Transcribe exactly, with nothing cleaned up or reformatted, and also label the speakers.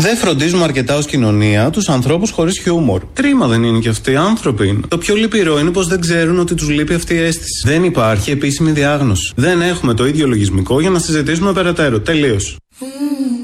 Speaker 1: Δεν φροντίζουμε αρκετά ως κοινωνία τους ανθρώπους χωρίς χιούμορ. Κρίμα δεν είναι κι αυτοί, άνθρωποι είναι. Το πιο λυπηρό είναι πως δεν ξέρουν ότι τους λείπει αυτή η αίσθηση. Δεν υπάρχει επίσημη διάγνωση. Δεν έχουμε το ίδιο λογισμικό για να συζητήσουμε περαιτέρω. Τελείως.